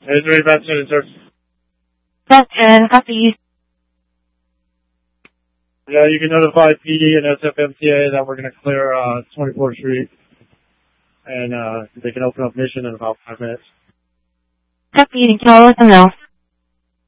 It's very bad, sir. That's 10, copy. Yeah, you can notify PD and SFMTA that we're going to clear 24th Street. And they can open up mission in about 5 minutes. Copy, thank you. I'll let them know.